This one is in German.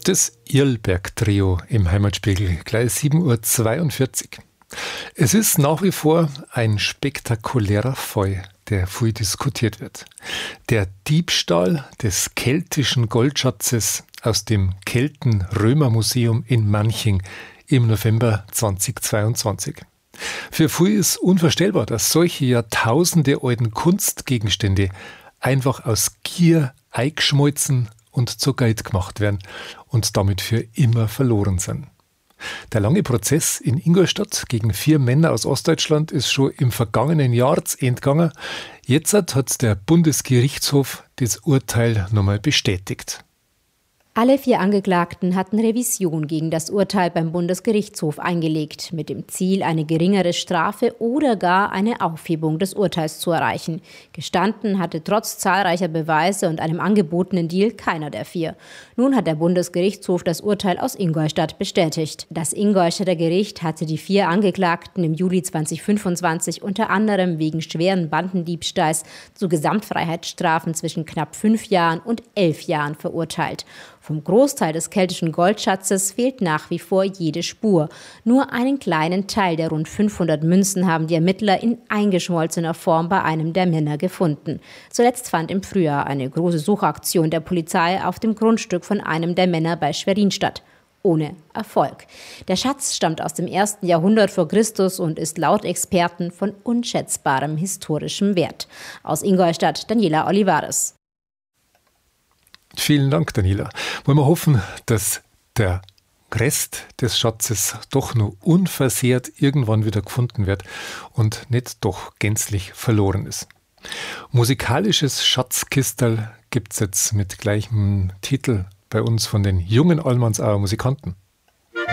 Das Irlberg-Trio im Heimatspiegel, gleich 7:42 Uhr. Es ist nach wie vor ein spektakulärer Fall, der viel diskutiert wird. Der Diebstahl des keltischen Goldschatzes aus dem Kelten-Römer-Museum in Manching im November 2022. Für viele ist unvorstellbar, dass solche jahrtausende alten Kunstgegenstände einfach aus Gier eingeschmolzen und zu Geld gemacht werden und damit für immer verloren sind. Der lange Prozess in Ingolstadt gegen 4 Männer aus Ostdeutschland ist schon im vergangenen Jahr zu Ende gegangen. Jetzt hat der Bundesgerichtshof das Urteil nochmal bestätigt. Alle 4 Angeklagten hatten Revision gegen das Urteil beim Bundesgerichtshof eingelegt, mit dem Ziel, eine geringere Strafe oder gar eine Aufhebung des Urteils zu erreichen. Gestanden hatte trotz zahlreicher Beweise und einem angebotenen Deal keiner der 4. Nun hat der Bundesgerichtshof das Urteil aus Ingolstadt bestätigt. Das Ingolstädter Gericht hatte die 4 Angeklagten im Juli 2025 unter anderem wegen schweren Bandendiebstahls zu Gesamtfreiheitsstrafen zwischen knapp 5 Jahren und 11 Jahren verurteilt. Vom Großteil des keltischen Goldschatzes fehlt nach wie vor jede Spur. Nur einen kleinen Teil der rund 500 Münzen haben die Ermittler in eingeschmolzener Form bei einem der Männer gefunden. Zuletzt fand im Frühjahr eine große Suchaktion der Polizei auf dem Grundstück von einem der Männer bei Schwerin statt. Ohne Erfolg. Der Schatz stammt aus dem 1. Jahrhundert vor Christus und ist laut Experten von unschätzbarem historischem Wert. Aus Ingolstadt, Daniela Olivares. Vielen Dank, Daniela. Wollen wir hoffen, dass der Rest des Schatzes doch nur unversehrt irgendwann wieder gefunden wird und nicht doch gänzlich verloren ist. Musikalisches Schatzkistel gibt es jetzt mit gleichem Titel bei uns von den jungen Almansauer Musikanten.